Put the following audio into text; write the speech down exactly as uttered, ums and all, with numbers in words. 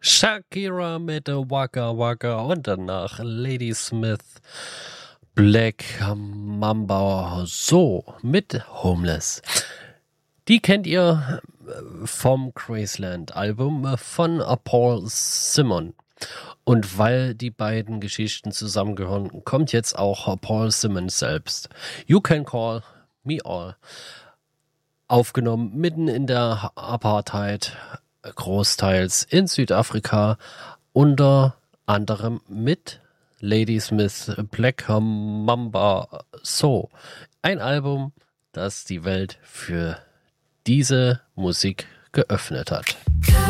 Shakira mit Waka Waka und danach Ladysmith, Black Mamba So mit Homeless. Die kennt ihr vom Graceland-Album von Paul Simon. Und weil die beiden Geschichten zusammengehören, kommt jetzt auch Paul Simon selbst. You Can Call Me All. Aufgenommen mitten in der Apartheid, großteils in Südafrika, unter anderem mit Ladysmith, Black Mamba So. Ein Album, das die Welt für diese Musik geöffnet hat.